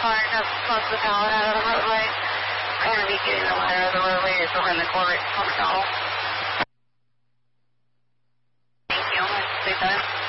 car just smoked the pallet out of the roadway. I'm going to be getting the ladder of the roadway is behind the court. Thank you. Stay done.